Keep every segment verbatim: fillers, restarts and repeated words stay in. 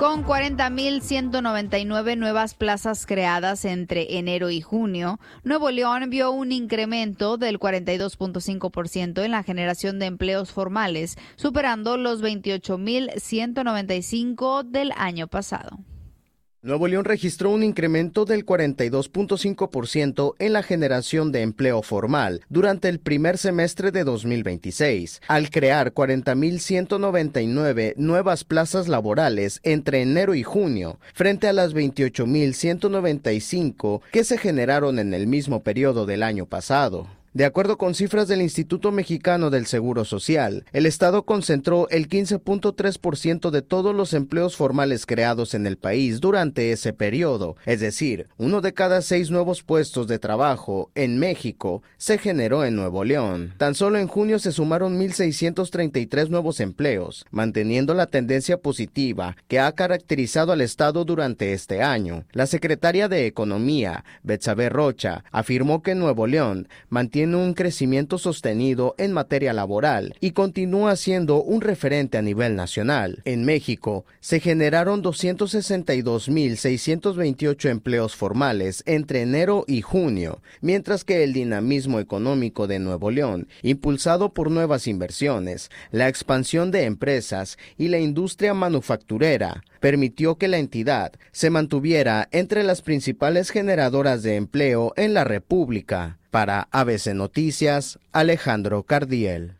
Con cuarenta mil ciento noventa y nueve nuevas plazas creadas entre enero y junio, Nuevo León vio un incremento del cuarenta y dos punto cinco por ciento en la generación de empleos formales, superando los veintiocho mil ciento noventa y cinco del año pasado. Nuevo León registró un incremento del cuarenta y dos punto cinco por ciento en la generación de empleo formal durante el primer semestre de dos mil veintiséis, al crear cuarenta mil ciento noventa y nueve nuevas plazas laborales entre enero y junio, frente a las veintiocho mil ciento noventa y cinco que se generaron en el mismo periodo del año pasado. De acuerdo con cifras del Instituto Mexicano del Seguro Social, el Estado concentró el quince punto tres por ciento de todos los empleos formales creados en el país durante ese periodo, es decir, uno de cada seis nuevos puestos de trabajo en México se generó en Nuevo León. Tan solo en junio se sumaron mil seiscientos treinta y tres nuevos empleos, manteniendo la tendencia positiva que ha caracterizado al Estado durante este año. La secretaria de Economía, Betsabe Rocha, afirmó que Nuevo León mantiene tiene un crecimiento sostenido en materia laboral y continúa siendo un referente a nivel nacional. En México, se generaron doscientos sesenta y dos mil seiscientos veintiocho empleos formales entre enero y junio, mientras que el dinamismo económico de Nuevo León, impulsado por nuevas inversiones, la expansión de empresas y la industria manufacturera, permitió que la entidad se mantuviera entre las principales generadoras de empleo en la República. Para A B C Noticias, Alejandro Cardiel.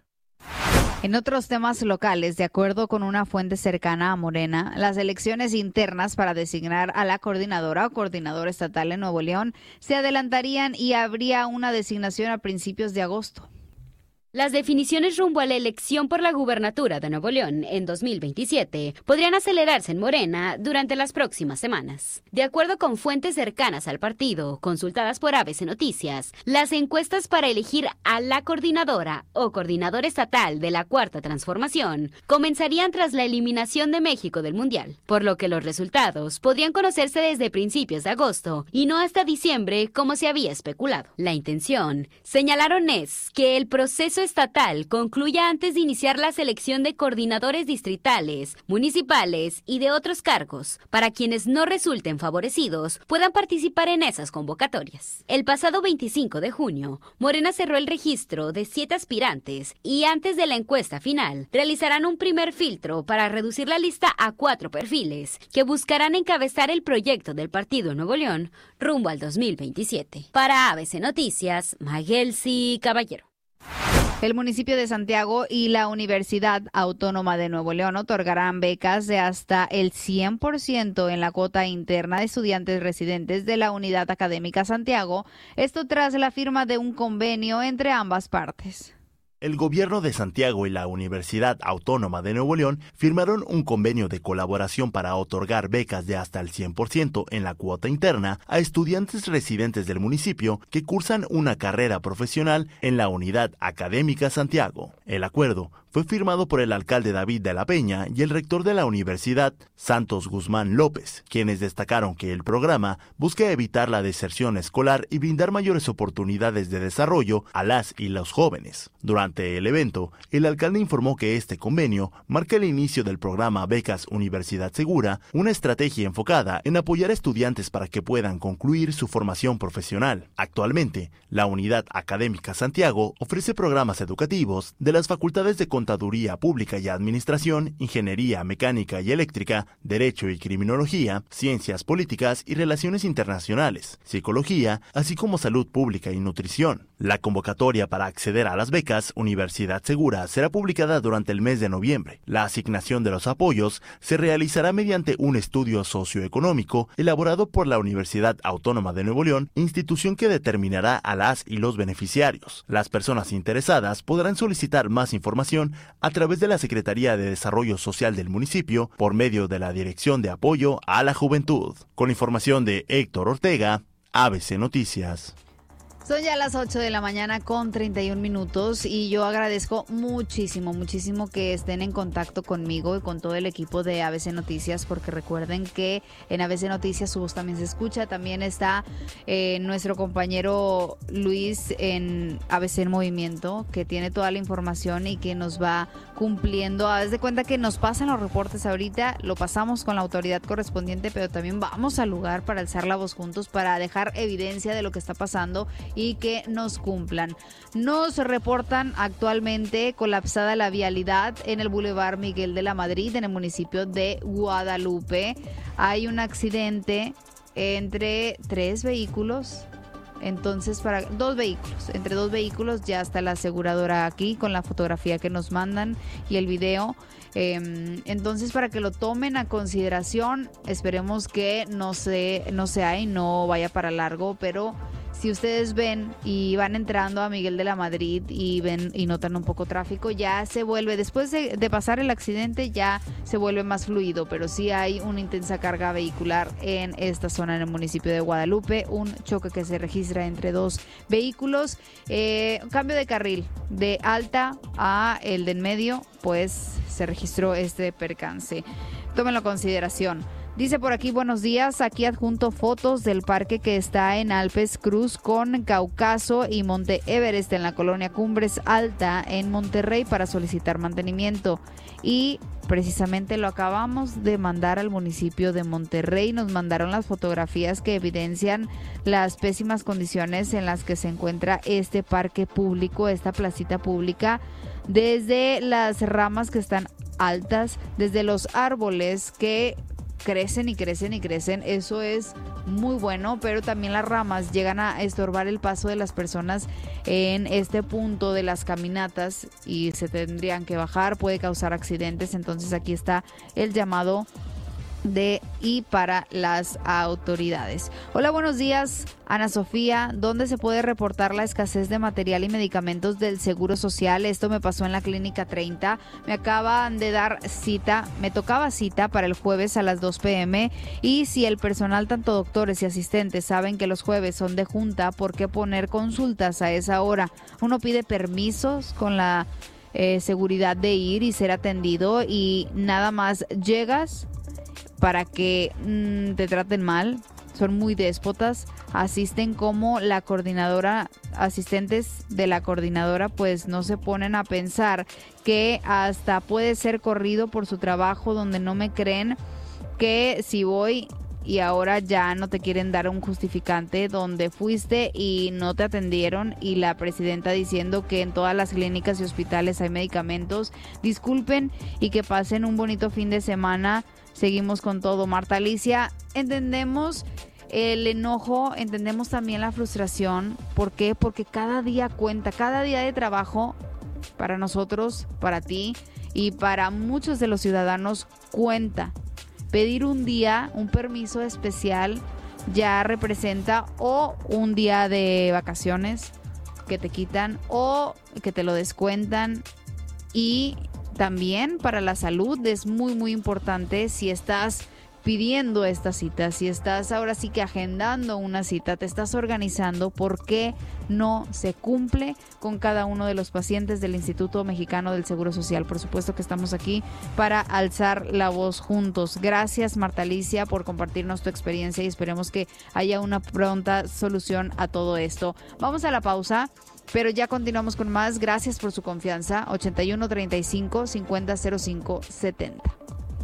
En otros temas locales, de acuerdo con una fuente cercana a Morena, las elecciones internas para designar a la coordinadora o coordinador estatal en Nuevo León se adelantarían y habría una designación a principios de agosto. Las definiciones rumbo a la elección por la gubernatura de Nuevo León en dos mil veintisiete podrían acelerarse en Morena durante las próximas semanas. De acuerdo con fuentes cercanas al partido, consultadas por A B C Noticias, las encuestas para elegir a la coordinadora o coordinador estatal de la Cuarta Transformación comenzarían tras la eliminación de México del Mundial, por lo que los resultados podrían conocerse desde principios de agosto y no hasta diciembre como se había especulado. La intención, señalaron, es que el proceso estatal concluya antes de iniciar la selección de coordinadores distritales, municipales y de otros cargos, para quienes no resulten favorecidos puedan participar en esas convocatorias. El pasado veinticinco de junio, Morena cerró el registro de siete aspirantes y antes de la encuesta final realizarán un primer filtro para reducir la lista a cuatro perfiles que buscarán encabezar el proyecto del partido Nuevo León rumbo al dos mil veintisiete. Para A B C Noticias, Magelsi Caballero. El municipio de Santiago y la Universidad Autónoma de Nuevo León otorgarán becas de hasta el cien por ciento en la cuota interna de estudiantes residentes de la Unidad Académica Santiago, esto tras la firma de un convenio entre ambas partes. El gobierno de Santiago y la Universidad Autónoma de Nuevo León firmaron un convenio de colaboración para otorgar becas de hasta el cien por ciento en la cuota interna a estudiantes residentes del municipio que cursan una carrera profesional en la Unidad Académica Santiago. El acuerdo fue firmado por el alcalde David de la Peña y el rector de la universidad, Santos Guzmán López, quienes destacaron que el programa busca evitar la deserción escolar y brindar mayores oportunidades de desarrollo a las y los jóvenes. Durante el evento, el alcalde informó que este convenio marca el inicio del programa Becas Universidad Segura, una estrategia enfocada en apoyar a estudiantes para que puedan concluir su formación profesional. Actualmente, la Unidad Académica Santiago ofrece programas educativos de las facultades de Contaduría Pública y Administración, Ingeniería Mecánica y Eléctrica, Derecho y Criminología, Ciencias Políticas y Relaciones Internacionales, Psicología, así como Salud Pública y Nutrición. La convocatoria para acceder a las becas Universidad Segura será publicada durante el mes de noviembre. La asignación de los apoyos se realizará mediante un estudio socioeconómico elaborado por la Universidad Autónoma de Nuevo León, institución que determinará a las y los beneficiarios. Las personas interesadas podrán solicitar más información a través de la Secretaría de Desarrollo Social del municipio por medio de la Dirección de Apoyo a la Juventud. Con información de Héctor Ortega, A B C Noticias. Son ya las ocho de la mañana con treinta y un minutos y yo agradezco muchísimo, muchísimo que estén en contacto conmigo y con todo el equipo de A B C Noticias, porque recuerden que en A B C Noticias su voz también se escucha. También está eh, nuestro compañero Luis en A B C en Movimiento, que tiene toda la información y que nos va cumpliendo. Haz de cuenta que nos pasan los reportes ahorita, lo pasamos con la autoridad correspondiente, pero también vamos al lugar para alzar la voz juntos, para dejar evidencia de lo que está pasando y que nos cumplan. Nos reportan actualmente colapsada la vialidad en el Boulevard Miguel de la Madrid, en el municipio de Guadalupe. Hay un accidente entre tres vehículos. Entonces, para dos vehículos, entre dos vehículos, ya está la aseguradora aquí con la fotografía que nos mandan y el video. Eh, entonces, para que lo tomen a consideración, esperemos que no se, no sea y no vaya para largo, pero si ustedes ven y van entrando a Miguel de la Madrid y ven y notan un poco tráfico, ya se vuelve, después de, de pasar el accidente, ya se vuelve más fluido, pero sí hay una intensa carga vehicular en esta zona en el municipio de Guadalupe, un choque que se registra entre dos vehículos, eh, cambio de carril de alta a el de en medio, pues se registró este percance. Tómenlo en consideración. Dice por aquí, buenos días, aquí adjunto fotos del parque que está en Alpes Cruz con Cáucaso y Monte Everest en la colonia Cumbres Alta en Monterrey para solicitar mantenimiento. Y precisamente lo acabamos de mandar al municipio de Monterrey. Nos mandaron las fotografías que evidencian las pésimas condiciones en las que se encuentra este parque público, esta placita pública, desde las ramas que están altas, desde los árboles que crecen y crecen y crecen, eso es muy bueno, pero también las ramas llegan a estorbar el paso de las personas en este punto de las caminatas y se tendrían que bajar, puede causar accidentes. Entonces aquí está el llamado de y para las autoridades. Hola, buenos días, Ana Sofía. ¿Dónde se puede reportar la escasez de material y medicamentos del Seguro Social? Esto me pasó en la Clínica treinta. Me acaban de dar cita, me tocaba cita para el jueves a las dos pm y si el personal, tanto doctores y asistentes, saben que los jueves son de junta, ¿por qué poner consultas a esa hora? Uno pide permisos con la eh, seguridad de ir y ser atendido y nada más llegas para que mmm, te traten mal. Son muy déspotas, asisten como la coordinadora, asistentes de la coordinadora, pues no se ponen a pensar que hasta puede ser corrido por su trabajo, donde no me creen que si voy y ahora ya no te quieren dar un justificante donde fuiste y no te atendieron, y la presidenta diciendo que en todas las clínicas y hospitales hay medicamentos. Disculpen y que pasen un bonito fin de semana. Seguimos con todo. Marta Alicia, entendemos el enojo, entendemos también la frustración. ¿Por qué? Porque cada día cuenta, cada día de trabajo para nosotros, para ti y para muchos de los ciudadanos cuenta. Pedir un día, un permiso especial ya representa o un día de vacaciones que te quitan o que te lo descuentan. Y también para la salud es muy muy importante si estás pidiendo esta cita, si estás ahora sí que agendando una cita, te estás organizando, ¿por qué no se cumple con cada uno de los pacientes del Instituto Mexicano del Seguro Social? Por supuesto que estamos aquí para alzar la voz juntos. Gracias, Marta Alicia, por compartirnos tu experiencia y esperemos que haya una pronta solución a todo esto. Vamos a la pausa, pero ya continuamos con más. Gracias por su confianza. ochenta y uno, treinta y cinco, cincuenta, cero cinco, setenta.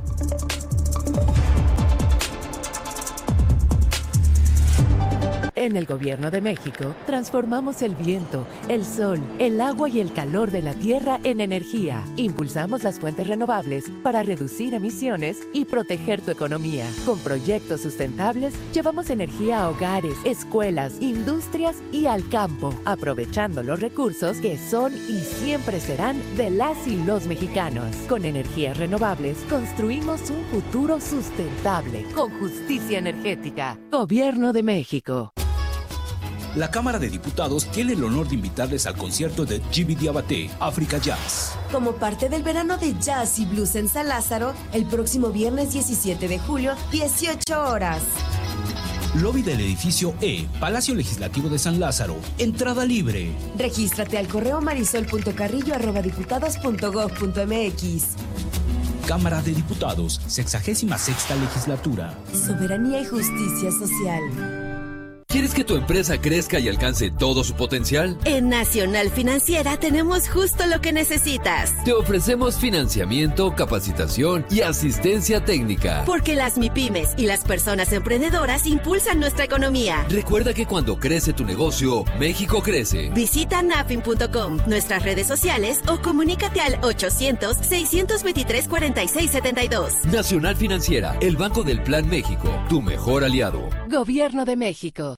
En el Gobierno de México, transformamos el viento, el sol, el agua y el calor de la tierra en energía. Impulsamos las fuentes renovables para reducir emisiones y proteger tu economía. Con proyectos sustentables, llevamos energía a hogares, escuelas, industrias y al campo, aprovechando los recursos que son y siempre serán de las y los mexicanos. Con energías renovables, construimos un futuro sustentable, con justicia energética. Gobierno de México. La Cámara de Diputados tiene el honor de invitarles al concierto de Jimmy Diabaté, Africa Jazz. Como parte del verano de jazz y blues en San Lázaro, el próximo viernes diecisiete de julio, dieciocho horas. Lobby del edificio E, Palacio Legislativo de San Lázaro. Entrada libre. Regístrate al correo marisol punto carrillo arroba diputados punto gob punto mx. Cámara de Diputados, sexagésima sexta legislatura. Soberanía y justicia social. ¿Quieres que tu empresa crezca y alcance todo su potencial? En Nacional Financiera tenemos justo lo que necesitas. Te ofrecemos financiamiento, capacitación y asistencia técnica. Porque las MIPYMES y las personas emprendedoras impulsan nuestra economía. Recuerda que cuando crece tu negocio, México crece. Visita nafin punto com, nuestras redes sociales o comunícate al ochocientos, seiscientos veintitrés, cuarenta y seis setenta y dos. Nacional Financiera, el Banco del Plan México, tu mejor aliado. Gobierno de México.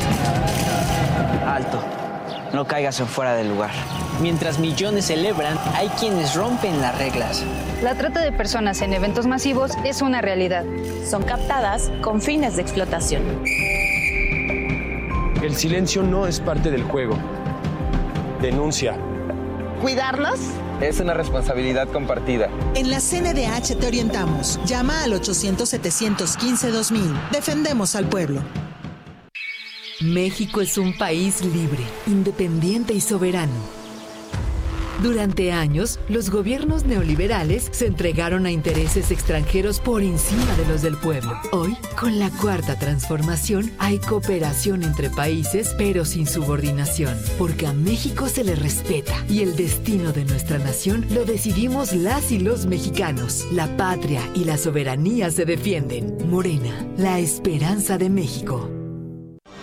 Alto, no caigas en fuera del lugar. Mientras millones celebran, hay quienes rompen las reglas. La trata de personas en eventos masivos es una realidad. Son captadas con fines de explotación. El silencio no es parte del juego. Denuncia. ¿Cuidarnos? Es una responsabilidad compartida. En la C N D H te orientamos. Llama al ochocientos, setecientos quince, dos mil. Defendemos al pueblo. México es un país libre, independiente y soberano. Durante años, los gobiernos neoliberales se entregaron a intereses extranjeros por encima de los del pueblo. Hoy, con la Cuarta Transformación, hay cooperación entre países, pero sin subordinación, porque a México se le respeta y el destino de nuestra nación lo decidimos las y los mexicanos. La patria y la soberanía se defienden. Morena, la esperanza de México.